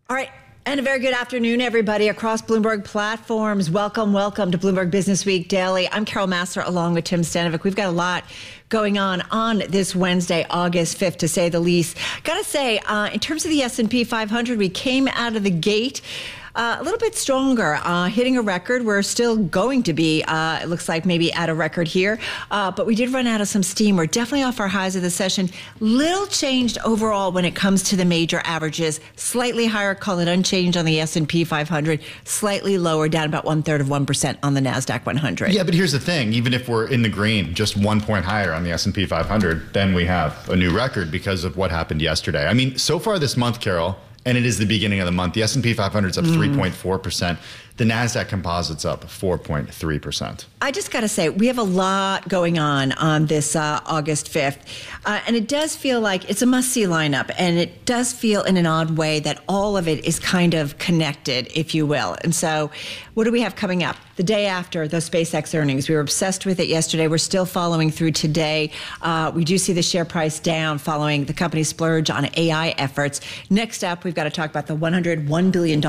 All right. And a very good afternoon, everybody, across Bloomberg platforms. Welcome to Bloomberg Business Week Daily. I'm Carol Massar, along with Tim Stanovic. We've got a lot going on this Wednesday, August 5th, to say the least. Got to say, in terms of the S&P 500, we came out of the gate a little bit stronger, hitting a record. We're still going to be, it looks like, maybe at a record here. But we did run out of some steam. We're definitely off our highs of the session. Little changed overall when it comes to the major averages. Slightly higher, call it unchanged on the S&P 500. Slightly lower, down about 1/3 on the NASDAQ 100. Yeah, but here's the thing. Even if we're in the green, just 1 point higher on the S&P 500, then we have a new record because of what happened yesterday. I mean, so far this month, Carol, and it is the beginning of the month, the S&P 500 is up 3.4%. The NASDAQ Composite's up 4.3%. I just got to say, we have a lot going on this August 5th. And it does feel like it's a must-see lineup. And it does feel in an odd way that all of it is kind of connected, if you will. And so what do we have coming up? The day after the SpaceX earnings. We were obsessed with it yesterday. We're still following through today. We do see the share price down following the company's splurge on AI efforts. Next up, we've got to talk about the $101 billion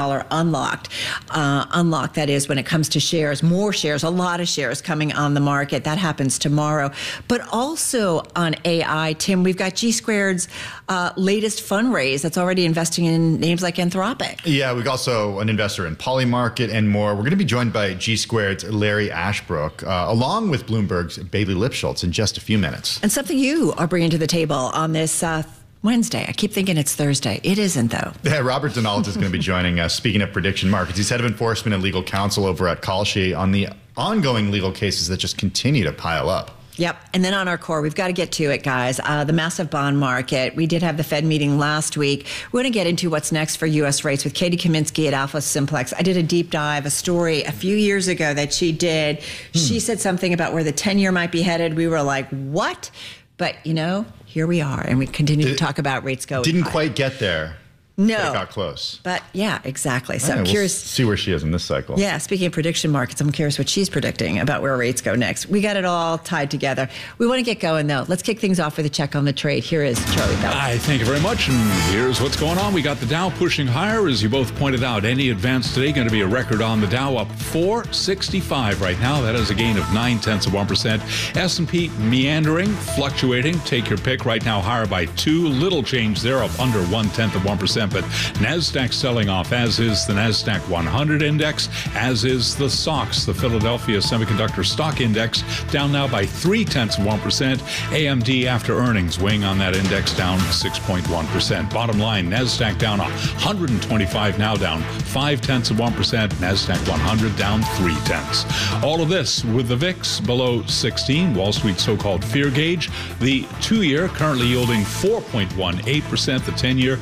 unlock, that is, when it comes to shares, more shares, a lot of shares coming on the market. That happens tomorrow. But also on AI, Tim, we've got G Squared's latest fundraise that's already investing in names like Anthropic. Yeah, we've also an investor in Polymarket and more. We're going to be joined by G Squared's Larry Ashbrook, along with Bloomberg's Bailey Lipschultz in just a few minutes. And something you are bringing to the table on this Wednesday. I keep thinking it's Thursday. It isn't, though. Yeah, Robert Donald is going to be joining us. Speaking of prediction markets, he's head of enforcement and legal counsel over at Kalshi on the ongoing legal cases that just continue to pile up. Yep. And then on our core, we've got to get to it, guys. The massive bond market. We did have the Fed meeting last week. We're going to get into what's next for U.S. rates with Katie Kaminsky at Alpha Simplex. I did a deep dive, a story a few years ago that she did. She said something about where the 10-year might be headed. We were like, what? But, you know, here we are, and we continue to talk about rates going Didn't high. Quite get there. No. But it got close. But, yeah, exactly. So I'm I'm curious. We'll see where she is in this cycle. Yeah, speaking of prediction markets, I'm curious what she's predicting about where rates go next. We got it all tied together. We want to get going, though. Let's kick things off with a check on the trade. Here is Charlie Bell. Hi, thank you very much. And here's what's going on. We got the Dow pushing higher, as you both pointed out. Any advance today going to be a record on the Dow, up 465 right now. That is a gain of 0.9%. S&P meandering, fluctuating. Take your pick. Right now, higher by 2. Little change there, up under 0.1%. But NASDAQ selling off, as is the NASDAQ 100 index, as is the SOX, the Philadelphia Semiconductor Stock Index, down now by 0.3%. AMD after earnings weighing on that index, down 6.1%. Bottom line, NASDAQ down 125, now down 0.5%. NASDAQ 100 down 0.3. All of this with the VIX below 16, Wall Street's so-called fear gauge. The 2-year currently yielding 4.18%, the 10-year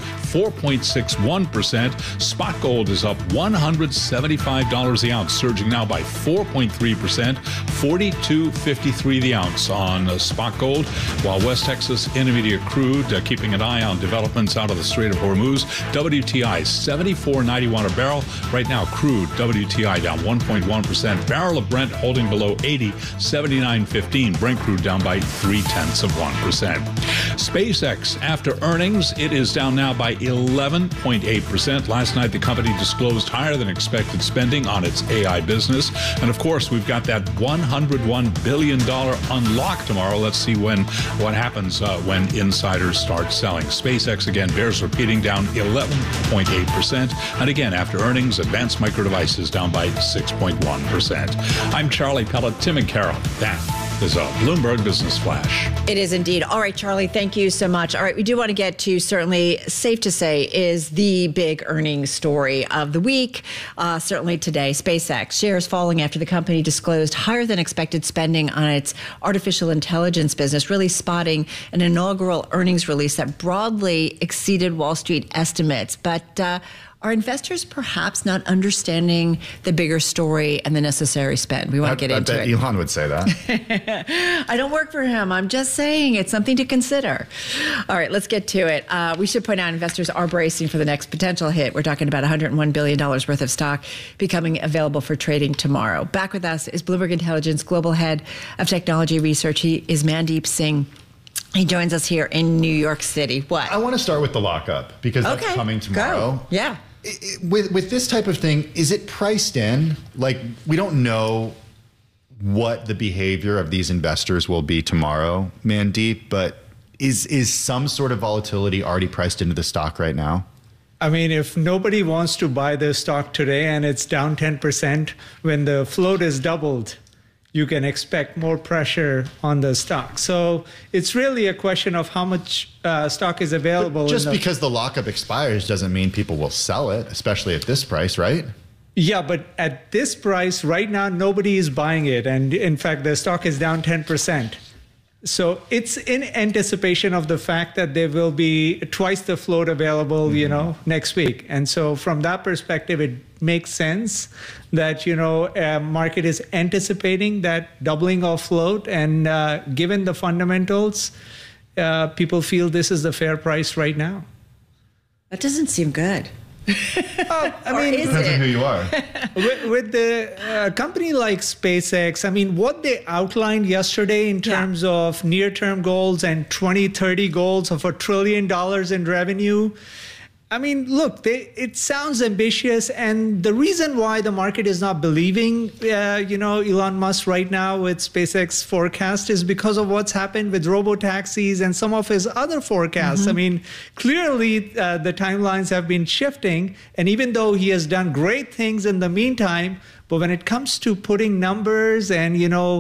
4.61%. Spot gold is up $175 the ounce, surging now by 4.3%, $42.53 the ounce on spot gold, while West Texas Intermediate crude keeping an eye on developments out of the Strait of Hormuz. WTI $74.91 a barrel. Right now, crude WTI down 1.1%. Barrel of Brent holding below 80, $79.15. Brent crude down by 0.3%. SpaceX after earnings, it is down now by 11.8%. Last night, the company disclosed higher than expected spending on its AI business. And of course, we've got that $101 billion unlock tomorrow. Let's see what happens when insiders start selling. SpaceX, again, bears repeating, down 11.8%. And again, after earnings, Advanced Micro Devices down by 6.1%. I'm Charlie Pellet, Tim and Carol. That is a Bloomberg Business Flash. It is indeed. All right, Charlie, thank you so much. All right, we do want to get to, certainly safe to say, is the big earnings story of the week. Certainly today, SpaceX shares falling after the company disclosed higher than expected spending on its artificial intelligence business, really spotting an inaugural earnings release that broadly exceeded Wall Street estimates. But are investors perhaps not understanding the bigger story and the necessary spend? We want to get into it. I bet Elon would say that. I don't work for him. I'm just saying it's something to consider. All right, let's get to it. We should point out investors are bracing for the next potential hit. We're talking about $101 billion worth of stock becoming available for trading tomorrow. Back with us is Bloomberg Intelligence Global Head of Technology Research. He is Mandeep Singh. He joins us here in New York City. What? I want to start with the lockup because that's coming tomorrow. Go. Yeah. With this type of thing, is it priced in? Like, we don't know what the behavior of these investors will be tomorrow, Mandeep, but is some sort of volatility already priced into the stock right now? I mean, if nobody wants to buy the stock today and it's down 10%, when the float is doubled, you can expect more pressure on the stock. So it's really a question of how much stock is available. But just because the lockup expires doesn't mean people will sell it, especially at this price, right? Yeah, but at this price right now, nobody is buying it. And in fact, the stock is down 10%. So it's in anticipation of the fact that there will be twice the float available, next week. And so from that perspective, it makes sense that, market is anticipating that doubling of float. And given the fundamentals, people feel this is the fair price right now. That doesn't seem good. I mean, Depends on who you are. with the company like SpaceX, I mean, what they outlined yesterday in terms of near-term goals and 2030 goals of $1 trillion in revenue, I mean, look, it sounds ambitious. And the reason why the market is not believing, Elon Musk right now with SpaceX forecast is because of what's happened with robotaxis and some of his other forecasts. I mean, clearly the timelines have been shifting. And even though he has done great things in the meantime, but when it comes to putting numbers and,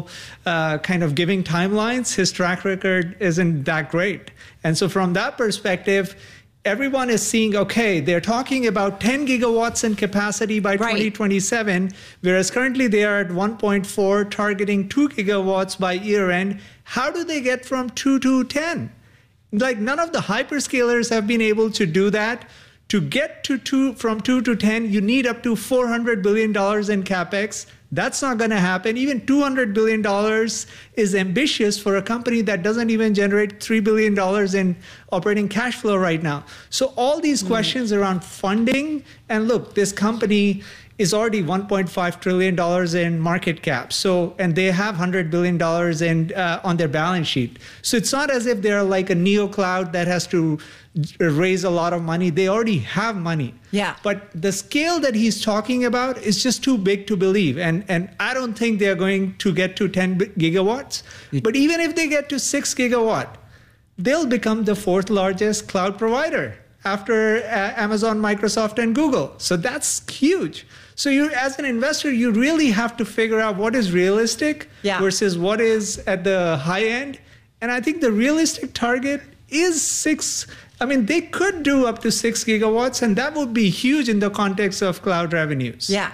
kind of giving timelines, his track record isn't that great. And so from that perspective, everyone is seeing, okay, they're talking about 10 gigawatts in capacity by 2027, whereas currently they are at 1.4, targeting 2 gigawatts by year end. How do they get from 2 to 10? Like, none of the hyperscalers have been able to do that. To get from 2 to 10, you need up to $400 billion in CapEx. That's not going to happen. Even $200 billion is ambitious for a company that doesn't even generate $3 billion in operating cash flow right now. So all these questions around funding, and look, this company is already $1.5 trillion in market cap. So, and they have $100 billion on their balance sheet. So it's not as if they're like a neocloud that has to raise a lot of money. They already have money. Yeah. But the scale that he's talking about is just too big to believe. And I don't think they're going to get to 10 gigawatts. But even if they get to 6 gigawatt, they'll become the fourth largest cloud provider after Amazon, Microsoft, and Google. So that's huge. So you, as an investor, you really have to figure out what is realistic versus what is at the high end. And I think the realistic target is 6. I mean, they could do up to 6 gigawatts, and that would be huge in the context of cloud revenues. Yeah.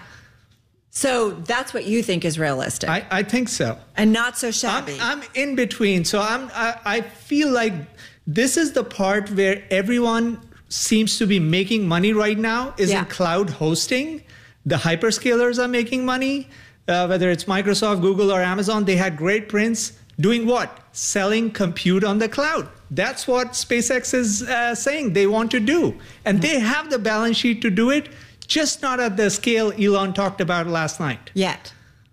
So that's what you think is realistic. I think so. And not so shabby. I'm in between. So I feel like this is the part where everyone seems to be making money right now is in cloud hosting. The hyperscalers are making money, whether it's Microsoft, Google, or Amazon. They had great prints. Doing what? Selling compute on the cloud. That's what SpaceX is saying they want to do. And they have the balance sheet to do it, just not at the scale Elon talked about last night. Yet.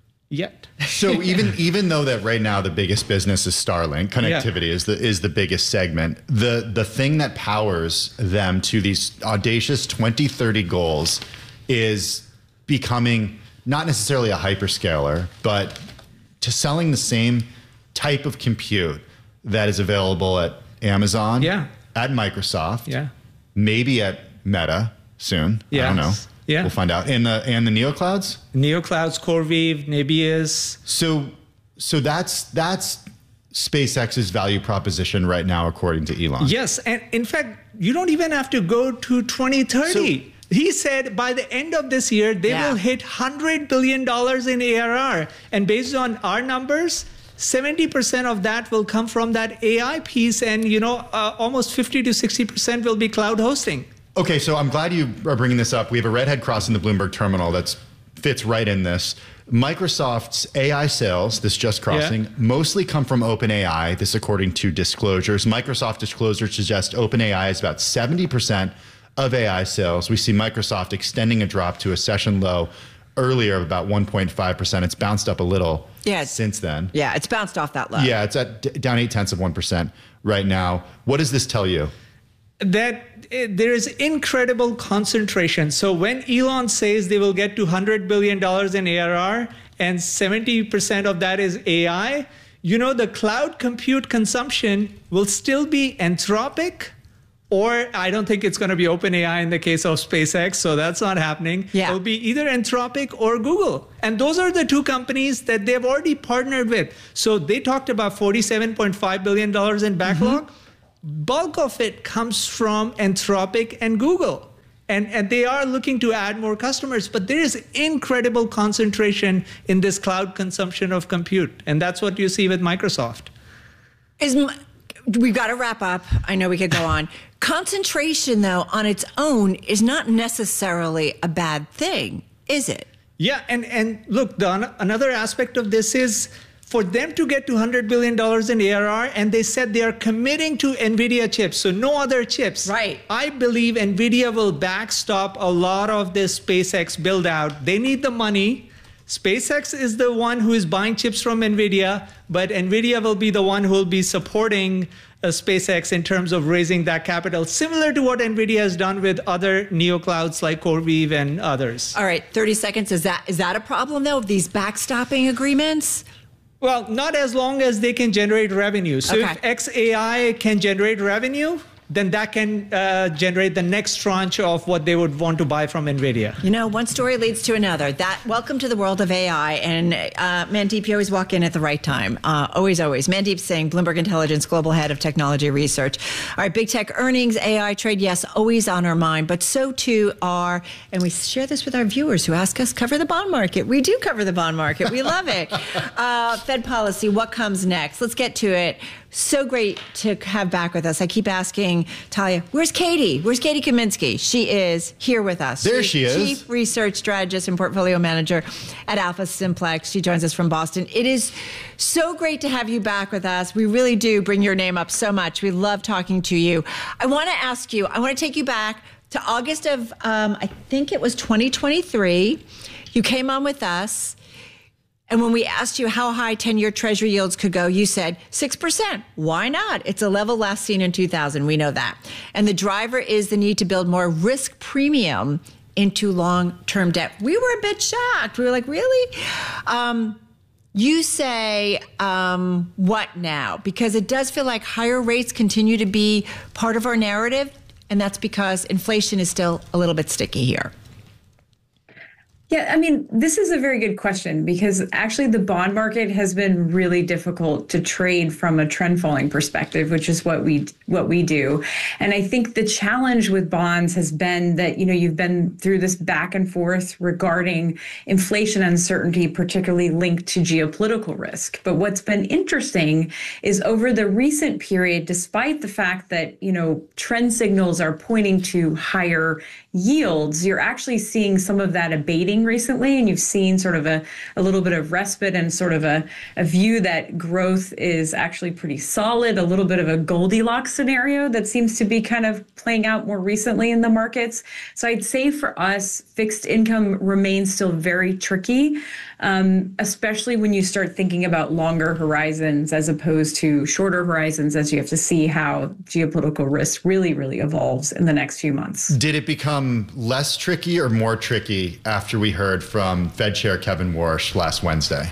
So even though that right now the biggest business is Starlink, connectivity is the biggest segment, the thing that powers them to these audacious 2030 goals is becoming not necessarily a hyperscaler, but to selling the same type of compute that is available at Amazon, at Microsoft, maybe at Meta soon. I don't know. We'll find out. And the neoclouds? Neoclouds, CoreWeave, Nebius. So that's SpaceX's value proposition right now, according to Elon. Yes, and in fact, you don't even have to go to 2030. He said by the end of this year, they will hit $100 billion in ARR. And based on our numbers, 70% of that will come from that AI piece. And, almost 50 to 60% will be cloud hosting. Okay, so I'm glad you are bringing this up. We have a redhead crossing the Bloomberg terminal that fits right in this. Microsoft's AI sales, this just crossing, mostly come from OpenAI, this according to disclosures. Microsoft disclosures suggest OpenAI is about 70% of AI sales. We see Microsoft extending a drop to a session low earlier of about 1.5%. It's bounced up a little since then. Yeah, it's bounced off that low. Yeah, it's at down 0.8% right now. What does this tell you? that there is incredible concentration. So when Elon says they will get to $100 billion in ARR and 70% of that is AI, the cloud compute consumption will still be Anthropic, or I don't think it's going to be OpenAI in the case of SpaceX, so that's not happening. Yeah. It'll be either Anthropic or Google. And those are the two companies that they've already partnered with. So they talked about $47.5 billion in backlog. Mm-hmm. Bulk of it comes from Anthropic and Google. And they are looking to add more customers, but there is incredible concentration in this cloud consumption of compute. And that's what you see with Microsoft. We've got to wrap up. I know we could go on. Concentration, though, on its own is not necessarily a bad thing, is it? Yeah, and look, another aspect of this is for them to get to $100 billion in ARR, and they said they are committing to NVIDIA chips, so no other chips. Right. I believe NVIDIA will backstop a lot of this SpaceX build out. They need the money. SpaceX is the one who is buying chips from NVIDIA, but NVIDIA will be the one who will be supporting SpaceX in terms of raising that capital, similar to what NVIDIA has done with other neoclouds like CoreWeave and others. All right, 30 seconds. Is that a problem, though, of these backstopping agreements? Well, not as long as they can generate revenue. So Okay. if xAI can generate revenue, then that can generate the next tranche of what they would want to buy from NVIDIA. One story leads to another. Welcome to the world of AI. And Mandeep, you always walk in at the right time. Always. Mandeep Singh, Bloomberg Intelligence Global Head of Technology Research. All right, big tech earnings, AI trade, yes, always on our mind. But so too are, and we share this with our viewers who ask us, cover the bond market. We do cover the bond market. We love it. Fed policy, what comes next? Let's get to it. So great to have back with us. I keep asking Talia, where's Katie? Where's Katie Kaminsky? She is here with us. There she is. Chief Research Strategist and Portfolio Manager at Alpha Simplex. She joins us from Boston. It is so great to have you back with us. We really do bring your name up so much. We love talking to you. I want to take you back to August of, I think it was 2023. You came on with us. And when we asked you how high 10-year Treasury yields could go, you said 6%. Why not? It's a level last seen in 2000. We know that. And the driver is the need to build more risk premium into long-term debt. We were a bit shocked. We were like, really? You say, what now? Because it does feel like higher rates continue to be part of our narrative. And that's because inflation is still a little bit sticky here. Yeah, I mean, this is a very good question because actually the bond market has been really difficult to trade from a trend following perspective, which is what we do. And I think the challenge with bonds has been that, you've been through this back and forth regarding inflation uncertainty, particularly linked to geopolitical risk. But what's been interesting is over the recent period, despite the fact that, trend signals are pointing to higher yields, you're actually seeing some of that abating recently, and you've seen sort of a little bit of respite and sort of a view that growth is actually pretty solid, a little bit of a Goldilocks scenario that seems to be kind of playing out more recently in the markets. So I'd say for us, fixed income remains still very tricky, especially when you start thinking about longer horizons as opposed to shorter horizons, as you have to see how geopolitical risk really, really evolves in the next few months. Did it become less tricky or more tricky after we heard from Fed Chair Kevin Warsh last Wednesday?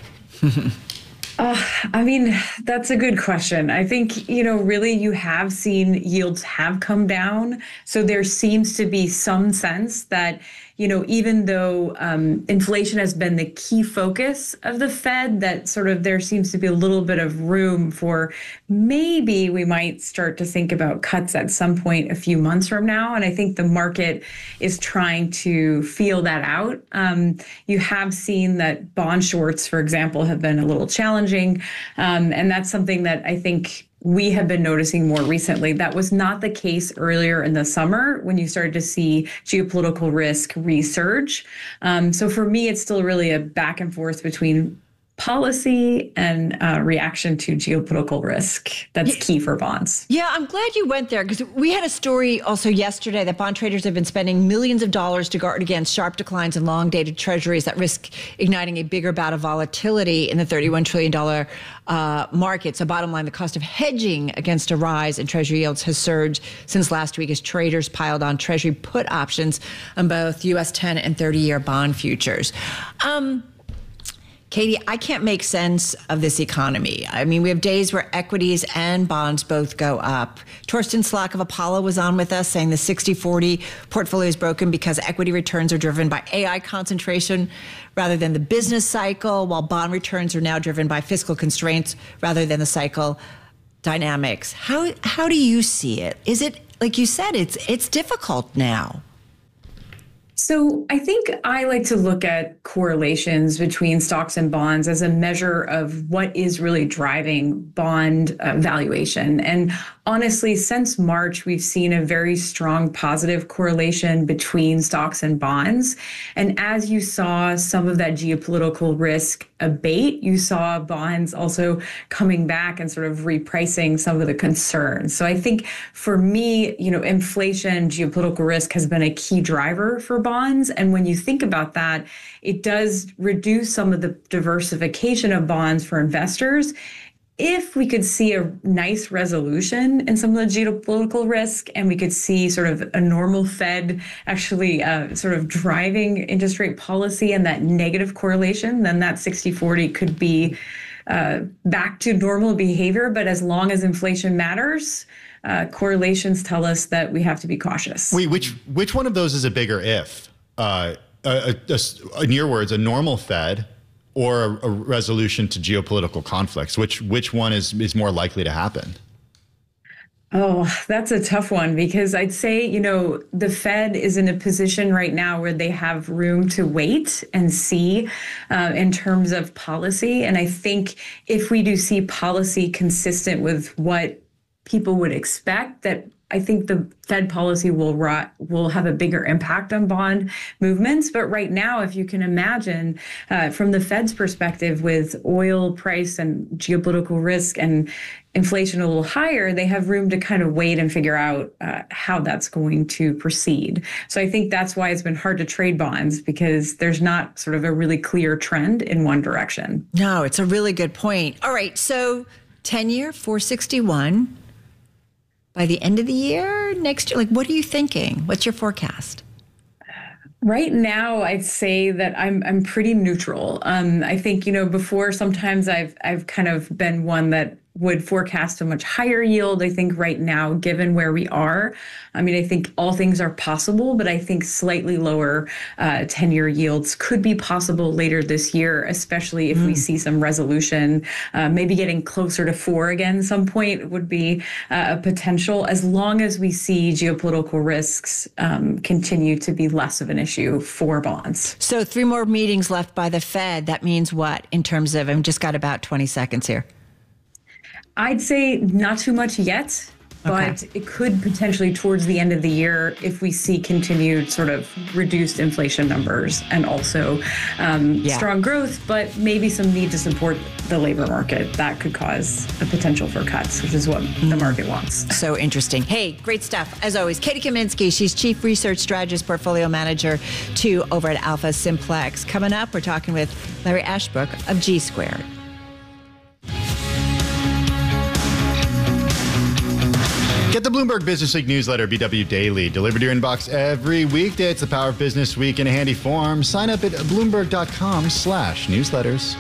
I mean, that's a good question. I think, really you have seen yields have come down. So there seems to be some sense that, even though inflation has been the key focus of the Fed, that sort of there seems to be a little bit of room for maybe we might start to think about cuts at some point a few months from now. And I think the market is trying to feel that out. You have seen that bond shorts, for example, have been a little challenging. And that's something that I think we have been noticing more recently. That was not the case earlier in the summer when you started to see geopolitical risk resurge. So for me, it's still really a back and forth between policy and reaction to geopolitical risk. That's key for bonds. Yeah, I'm glad you went there because we had a story also yesterday that bond traders have been spending millions of dollars to guard against sharp declines in long-dated treasuries that risk igniting a bigger bout of volatility in the $31 trillion market. So bottom line, the cost of hedging against a rise in treasury yields has surged since last week as traders piled on treasury put options on both U.S. 10 and 30-year bond futures. Katie, I can't make sense of this economy. I mean, we have days where equities and bonds both go up. Torsten Slok of Apollo was on with us saying the 60-40 portfolio is broken because equity returns are driven by AI concentration rather than the business cycle, while bond returns are now driven by fiscal constraints rather than the cycle dynamics. How do you see it? Is it, like you said, it's difficult now? So I think I like to look at correlations between stocks and bonds as a measure of what is really driving bond valuation. And honestly, since March, we've seen a very strong positive correlation between stocks and bonds. And as you saw some of that geopolitical risk abate, you saw bonds also coming back and sort of repricing some of the concerns. So I think for me, inflation, geopolitical risk has been a key driver for bonds. And when you think about that, it does reduce some of the diversification of bonds for investors. If we could see a nice resolution in some of the geopolitical risk and we could see sort of a normal Fed actually sort of driving interest rate policy and that negative correlation, then that 60-40 could be back to normal behavior. But as long as inflation matters, correlations tell us that we have to be cautious. Wait, which one of those is a bigger if? In your words, a normal Fed or a resolution to geopolitical conflicts? Which one is more likely to happen? Oh, that's a tough one because I'd say, the Fed is in a position right now where they have room to wait and see in terms of policy. And I think if we do see policy consistent with what people would expect, that I think the Fed policy will have a bigger impact on bond movements. But right now, if you can imagine from the Fed's perspective, with oil price and geopolitical risk and inflation a little higher, they have room to kind of wait and figure out how that's going to proceed. So I think that's why it's been hard to trade bonds, because there's not sort of a really clear trend in one direction. No, it's a really good point. All right, so 10-year 461. By the end of the year, next year, what are you thinking? What's your forecast? Right now, I'd say that I'm pretty neutral. I think, before sometimes I've kind of been one that would forecast a much higher yield. I think right now, given where we are, I think all things are possible, but I think slightly lower 10-year yields could be possible later this year, especially if we see some resolution. Maybe getting closer to 4 again some point would be a potential, as long as we see geopolitical risks continue to be less of an issue for bonds. So 3 more meetings left by the Fed. That means what in terms of, I've just got about 20 seconds here. I'd say not too much yet, but it could potentially towards the end of the year if we see continued sort of reduced inflation numbers and also strong growth, but maybe some need to support the labor market. That could cause a potential for cuts, which is what the market wants. So interesting. Hey, great stuff. As always, Katie Kaminsky, she's Chief Research Strategist, Portfolio Manager over at Alpha Simplex. Coming up, we're talking with Larry Ashbrook of G Squared. Get the Bloomberg Business Week newsletter, BW Daily, delivered to your inbox every weekday. It's the power of business week in a handy form. Sign up at Bloomberg.com/newsletters.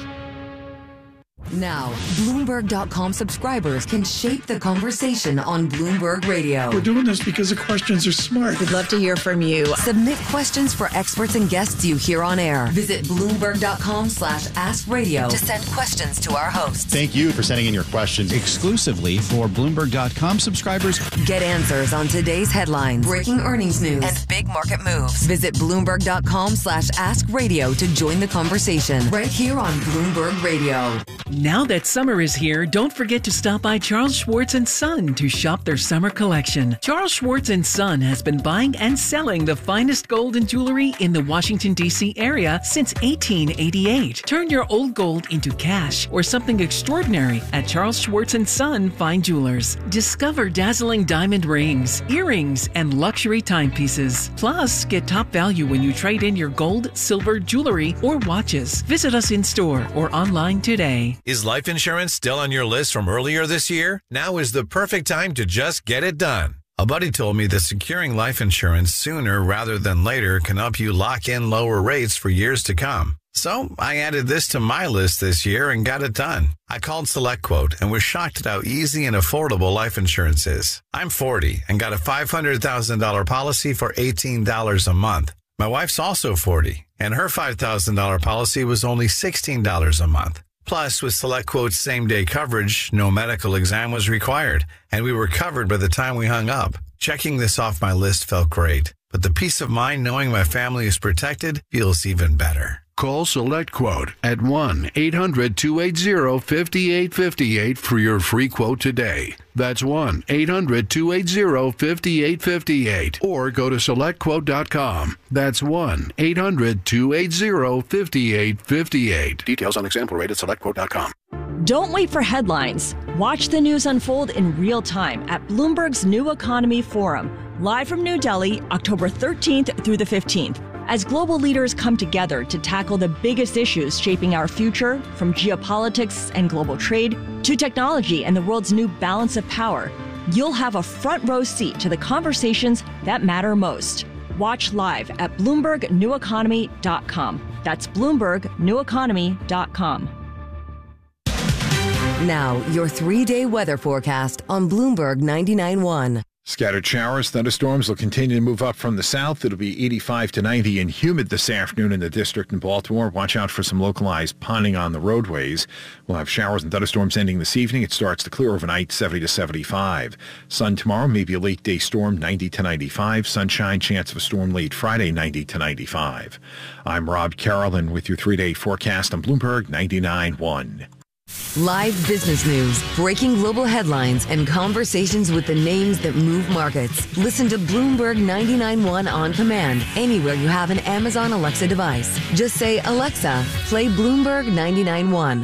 Now, Bloomberg.com subscribers can shape the conversation on Bloomberg Radio. We're doing this because the questions are smart. We'd love to hear from you. Submit questions for experts and guests you hear on air. Visit Bloomberg.com/askradio to send questions to our hosts. Thank you for sending in your questions. Exclusively for Bloomberg.com subscribers. Get answers on today's headlines, breaking earnings news, and big market moves. Visit Bloomberg.com/askradio to join the conversation right here on Bloomberg Radio. Now that summer is here, don't forget to stop by Charles Schwartz & Son to shop their summer collection. Charles Schwartz & Son has been buying and selling the finest gold and jewelry in the Washington, D.C. area since 1888. Turn your old gold into cash or something extraordinary at Charles Schwartz & Son Fine Jewelers. Discover dazzling diamond rings, earrings, and luxury timepieces. Plus, get top value when you trade in your gold, silver, jewelry, or watches. Visit us in store or online today. Is life insurance still on your list from earlier this year? Now is the perfect time to just get it done. A buddy told me that securing life insurance sooner rather than later can help you lock in lower rates for years to come. So I added this to my list this year and got it done. I called SelectQuote and was shocked at how easy and affordable life insurance is. I'm 40 and got a $500,000 policy for $18 a month. My wife's also 40 and her $5,000 policy was only $16 a month. Plus, with SelectQuote's same-day coverage, no medical exam was required, and we were covered by the time we hung up. Checking this off my list felt great, but the peace of mind knowing my family is protected feels even better. Call SelectQuote at 1-800-280-5858 for your free quote today. That's 1-800-280-5858. Or go to SelectQuote.com. That's 1-800-280-5858. Details on example rate at SelectQuote.com. Don't wait for headlines. Watch the news unfold in real time at Bloomberg's New Economy Forum, live from New Delhi, October 13th through the 15th. As global leaders come together to tackle the biggest issues shaping our future, from geopolitics and global trade to technology and the world's new balance of power, you'll have a front row seat to the conversations that matter most. Watch live at BloombergNewEconomy.com. That's BloombergNewEconomy.com. Now, your 3-day weather forecast on Bloomberg 99.1. Scattered showers, thunderstorms will continue to move up from the south. It'll be 85 to 90 and humid this afternoon in the district in Baltimore. Watch out for some localized ponding on the roadways. We'll have showers and thunderstorms ending this evening. It starts to clear overnight, 70 to 75. Sun tomorrow, maybe a late day storm, 90 to 95. Sunshine, chance of a storm late Friday, 90 to 95. I'm Rob Carolyn with your 3-day forecast on Bloomberg 99.1. Live business news, breaking global headlines, and conversations with the names that move markets. Listen to Bloomberg 99.1 on command anywhere you have an Amazon Alexa device. Just say, Alexa, play Bloomberg 99.1.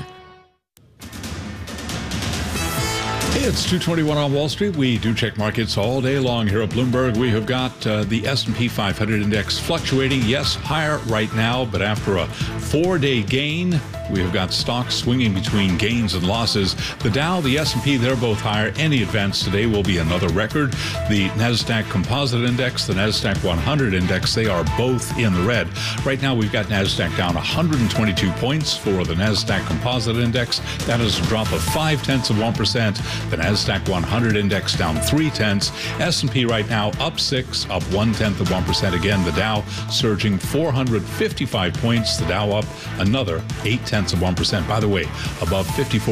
It's 2:21 on Wall Street. We do check markets all day long here at Bloomberg. We have got the S&P 500 index fluctuating, yes, higher right now, but after a 4-day gain, we have got stocks swinging between gains and losses. The Dow, the S&P, they're both higher. Any advance today will be another record. The NASDAQ Composite Index, the NASDAQ 100 Index, they are both in the red. Right now, we've got NASDAQ down 122 points for the NASDAQ Composite Index. That is a drop of 0.5%. The NASDAQ 100 Index down 0.3. S&P right now up 6, up 0.1%. Again, the Dow surging 455 points. The Dow up another 0.8%. By the way, above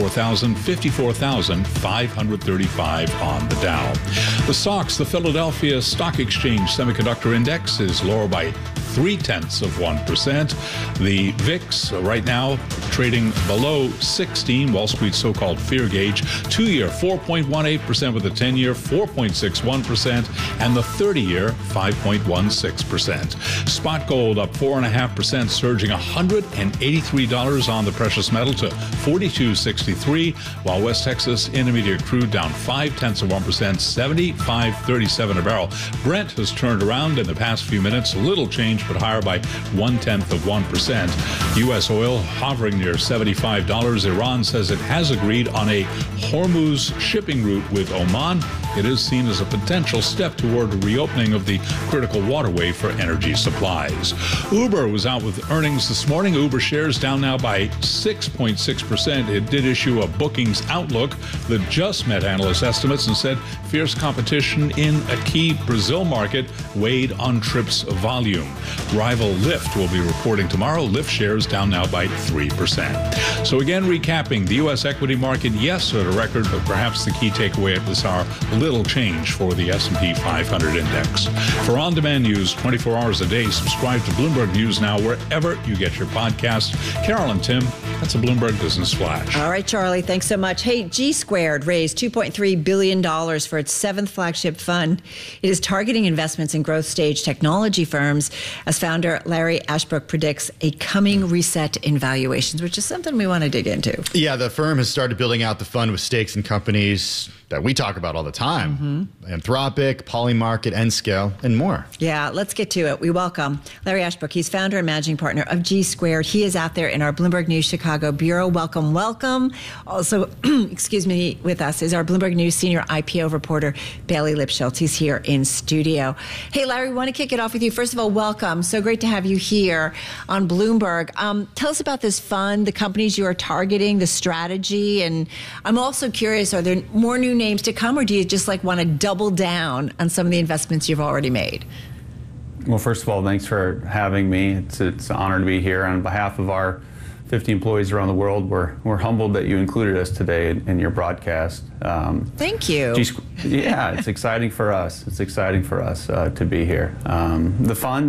54,535 on the Dow. The stocks, the Philadelphia Stock Exchange Semiconductor Index is lower by 0.3%. The VIX right now trading below 16, Wall Street's so-called fear gauge. 2-year 4.18% with the 10-year 4.61% and the 30-year 5.16%. Spot gold up 4.5%, surging $183 on the precious metal to $42.63, while West Texas Intermediate crude down 0.5%, $75.37 a barrel. Brent has turned around in the past few minutes, a little change, but higher by 0.1%. U.S. oil hovering near $75. Iran says it has agreed on a Hormuz shipping route with Oman. It is seen as a potential step toward a reopening of the critical waterway for energy supplies. Uber was out with earnings this morning. Uber shares down now by 6.6%. It did issue a bookings outlook that just met analyst estimates and said fierce competition in a key Brazil market weighed on trips volume. Rival Lyft will be reporting tomorrow. Lyft shares down now by 3%. So again, recapping the U.S. equity market, yes, at a record, but perhaps the key takeaway at this hour, little change for the S&P 500 index. For on-demand news 24 hours a day, subscribe to Bloomberg News Now wherever you get your podcasts. Carol and Tim, that's a Bloomberg Business Flash. All right, Charlie, thanks so much. Hey, G Squared raised $2.3 billion for its seventh flagship fund. It is targeting investments in growth stage technology firms, as founder Larry Ashbrook predicts a coming reset in valuations, which is something we want to dig into. Yeah, the firm has started building out the fund with stakes in companies that we talk about all the time. Anthropic, Polymarket, Nscale, and more. Yeah, let's get to it. We welcome Larry Ashbrook. He's founder and managing partner of G Squared. He is out there in our Bloomberg News Chicago bureau. Welcome, welcome. Also, excuse me, with us is our Bloomberg News senior IPO reporter, Bailey Lipschultz. He's here in studio. Hey, Larry, we want to kick it off with you. First of all, welcome. So great to have you here on Bloomberg. Tell us about this fund, the companies you are targeting, the strategy, and I'm also curious, are there more new names to come, or do you just want to double down on some of the investments you've already made? Well, first of all, thanks for having me. It's an honor to be here. On behalf of our 50 employees around the world, we're humbled that you included us today in your broadcast. Thank you. Yeah, it's exciting for us. It's exciting for us to be here. The fund